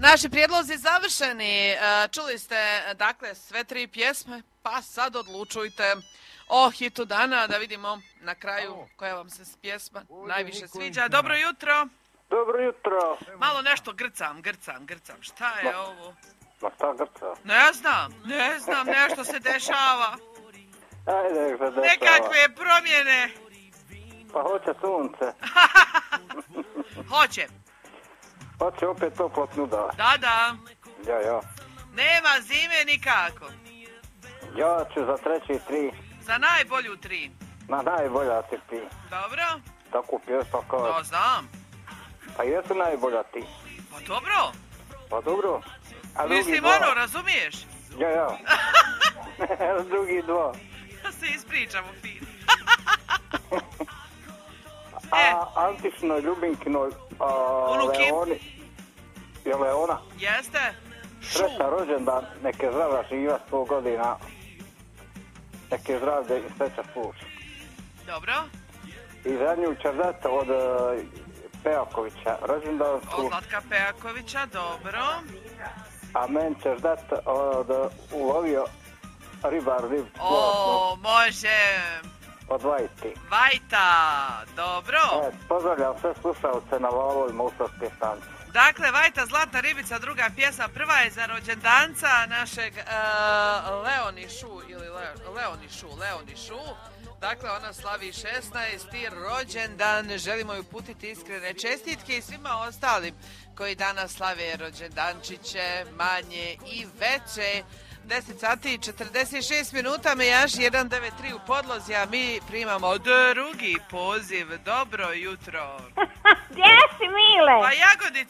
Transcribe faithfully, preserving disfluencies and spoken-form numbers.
Naši prijedlozi završeni. Čuli ste, dakle, sve tri pjesme, pa sad odlučujte o hitu dana, da vidimo na kraju koja vam se pjesma najviše sviđa. Dobro jutro. Dobro jutro. Malo nešto grcam, grcam, grcam. Šta je Ma, ovo? Ma šta grca? Ne znam, ne znam, nešto se dešava. Ajde, nek se dešava. Nekakve promjene. Pa hoće sunce. Hoće. Hoće opet toplotnu da. Da, da. Ja, ja. Nema zime nikako. Ja ću za treći tri. Za najbolju tri. Na najbolja ti ti. Dobro. Tako pjesma kao... Da, znam. Pa jesu najbolja ti. Pa dobro. Pa dobro. A drugi Mislim, dva? ono, razumiješ? Ja, ja. Drugi dva. Da se ispričamo fin. A Antičnoj Ljubinkinoj Unuki? Leoni. Je Leona? Jeste? Sretan rođendan, neke zdrava živa sto godina. Neke zdravlje i sreća služi. Dobro. I zadnju čerdeta od uh, Pejakovića, rođendansku. Od Zlatka Pejakovića, dobro. A men ćeš dati od uh, ulovio ribar rib. O, može. Od Vajti. Vajta, dobro. E, pozdravljam sve slušalce na valovima Usovske stanice. Dakle, Vajta, Zlatna ribica, druga pjesma, prva je za rođendanca našeg uh, Leonišu, ili Le, Leonišu, Leonišu. Dakle, ona slavi šesnaesti rođendan. Želimo ju putiti iskrene čestitke i svima ostalim koji danas slave rođendančiće, manje i veće. deset sati i četrdeset šest minuta, Mejaš jedan devet tri u podlozi, a mi primamo drugi poziv. Dobro jutro. Gdje si, Mile? Pa Jagodica.